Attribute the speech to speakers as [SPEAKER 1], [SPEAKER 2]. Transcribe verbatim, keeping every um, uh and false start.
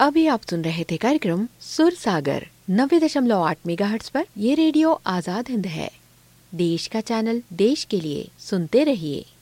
[SPEAKER 1] अभी आप सुन रहे थे कार्यक्रम सुर सागर नब्बे दशमलव आठ मेगाहर्ट्ज पर। ये रेडियो आजाद हिंद है, देश का चैनल, देश के लिए। सुनते रहिए।